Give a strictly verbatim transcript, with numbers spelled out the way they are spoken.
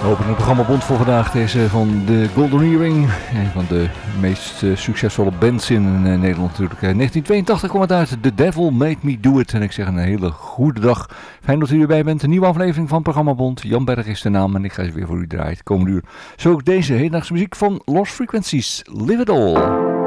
Open het programma Bond voor vandaag. Deze van de Golden Earring. Een van de meest uh, succesvolle bands in uh, Nederland natuurlijk. Uh, negentien tweeëntachtig kwam het uit. The Devil Made Me Do It. En ik zeg een hele goede dag. Fijn dat u erbij bent. Een nieuwe aflevering van het programma Bond. Jan Berg is de naam en ik ga ze weer voor u draaien. Komende uur. Zo ook deze hedendaagse muziek van Lost Frequencies. Live It All.